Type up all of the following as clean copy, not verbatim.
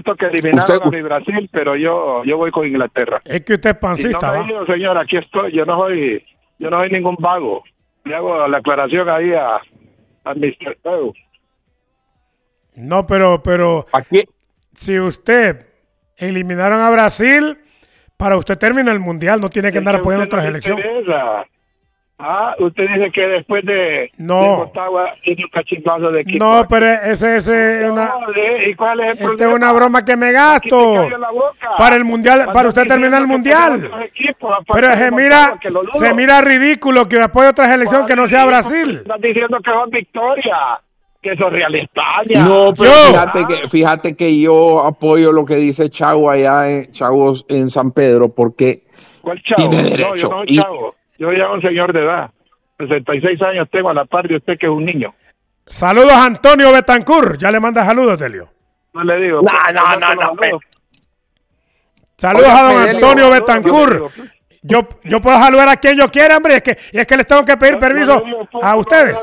Lamento que eliminaron a mi Brasil, pero yo voy con Inglaterra. Es que usted es pancista, no me he ido, señor, aquí estoy. Yo no soy ningún vago. Le hago la aclaración ahí a Mr. Earl. No, pero aquí, si usted eliminaron a Brasil, para usted termina el mundial, no tiene que andar apoyando otra selección. Usted dice que después de Motagua tiene un cachimbazo de equipo. No, pero ese es una... ¿Y cuál es el problema? Esta es una broma que me gasto. Para el mundial, para usted terminar el mundial. Pero se mira ridículo que apoye otra selección que no sea Brasil. Estás diciendo que es victoria. Que eso es Real España. No, pero fíjate que yo apoyo lo que dice Chavo allá en San Pedro, porque ¿cuál Chavo? tiene derecho. No, yo no soy Chavo. Yo ya un señor de edad. 66 años tengo a la par de usted que es un niño. Saludos a Antonio Betancourt. Ya le manda saludos, Delio. No le digo. No. Saludos a don Antonio Betancourt. Yo puedo saludar a quien yo quiera, hombre. Es que les tengo que pedir permiso a ustedes.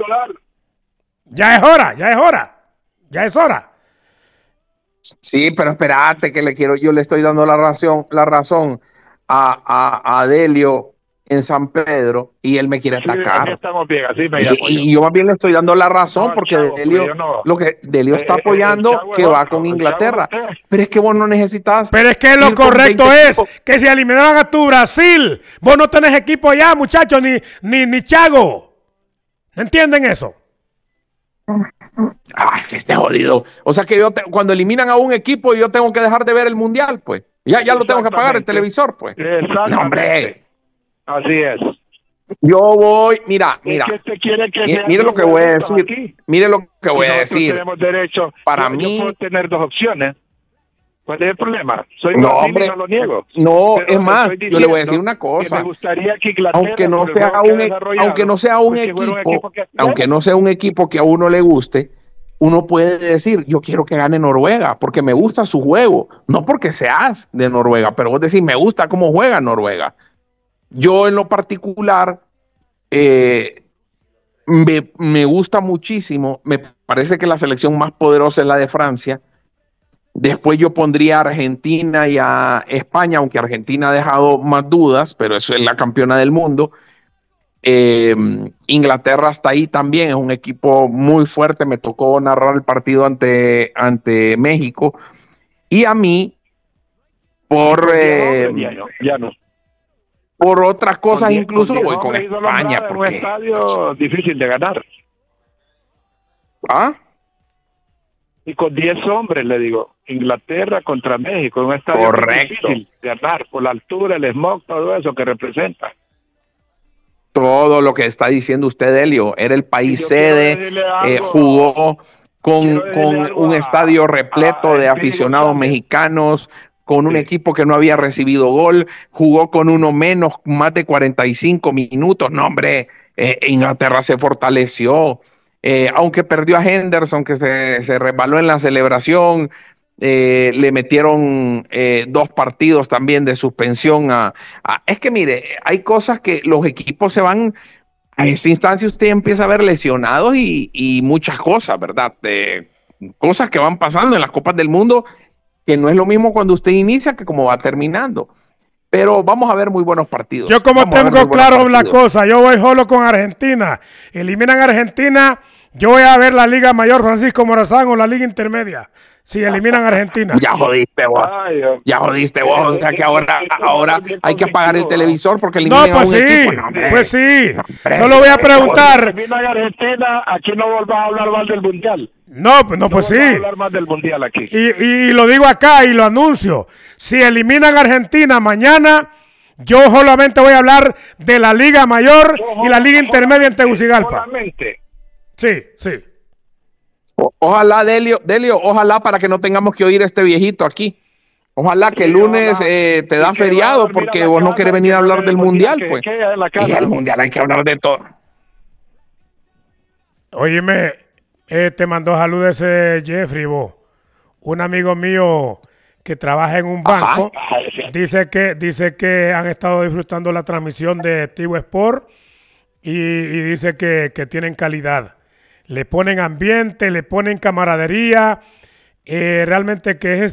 Ya es hora. Sí, pero espérate que yo le estoy dando la razón a Delio en San Pedro y él me quiere atacar. Estamos bien, así y yo más bien le estoy dando la razón porque Delio está apoyando que va con Inglaterra. Pero es que vos no necesitas. Pero es que lo correcto es que si eliminaron a tu Brasil, vos no tenés equipo allá, muchachos, ni Chago. ¿Entienden eso? Ay, que esté jodido. O sea que cuando eliminan a un equipo, yo tengo que dejar de ver el mundial, pues. Ya lo tengo que pagar el televisor, pues. Exactamente. No, hombre. Así es. Yo voy, mira. Mire lo que voy a decir. Aquí. Mire lo que voy a decir. Tenemos derecho. Para yo mí. Yo puedo tener dos opciones. ¿Cuál es el problema? Soy hombre, no lo niego. No, es más, yo le voy a decir una cosa. Me gustaría que Inglaterra, aunque no sea un equipo que a uno le guste, uno puede decir, yo quiero que gane Noruega, porque me gusta su juego, no porque seas de Noruega, pero vos decís, me gusta cómo juega Noruega. Yo en lo particular, me gusta muchísimo, me parece que la selección más poderosa es la de Francia. Después yo pondría a Argentina y a España, aunque Argentina ha dejado más dudas, pero eso es la campeona del mundo. Inglaterra hasta ahí también, es un equipo muy fuerte. Me tocó narrar el partido ante México. Y a mí, por otras cosas, incluso voy con España. Un estadio difícil de ganar. ¿Ah? Y con 10 hombres, le digo, Inglaterra contra México, un estadio difícil de ganar, por la altura, el smog, todo eso que representa. Todo lo que está diciendo usted, Helio, era el país sede, jugó con un estadio repleto de aficionados mexicanos, con un equipo que no había recibido gol, jugó con uno menos, más de 45 minutos, no hombre, Inglaterra se fortaleció. Aunque perdió a Henderson, que se resbaló en la celebración, le metieron 2 partidos también de suspensión. Es que mire, hay cosas que los equipos se van, a esta instancia usted empieza a ver lesionados y muchas cosas, ¿verdad? Cosas que van pasando en las Copas del Mundo, que no es lo mismo cuando usted inicia que como va terminando. Pero vamos a ver muy buenos partidos. Yo como tengo claro la cosa, yo voy solo con Argentina. Eliminan a Argentina, yo voy a ver la Liga Mayor Francisco Morazán o la Liga Intermedia. Si eliminan a Argentina. Ya jodiste vos. O sea que ahora hay que apagar el televisor porque eliminan a un equipo. No, pues sí. Solo voy a preguntar. Si eliminan a Argentina, aquí no volvás a hablar mal del Mundial. Pues sí. A hablar más del Mundial aquí. Y lo digo acá y lo anuncio. Si eliminan a Argentina mañana, yo solamente voy a hablar de la Liga Mayor y la Liga Intermedia en Tegucigalpa. Solamente. Sí. Ojalá, Delio, ojalá para que no tengamos que oír a este viejito aquí. Ojalá que el lunes te da feriado porque vos no querés venir a hablar del Mundial, pues. Y el Mundial hay que hablar de todo. Óyeme, te mandó saludos ese Jeffrey, vos. Un amigo mío que trabaja en un banco. Dice que han estado disfrutando la transmisión de Tigo Sport y dice que tienen calidad. Le ponen ambiente, le ponen camaradería, realmente que es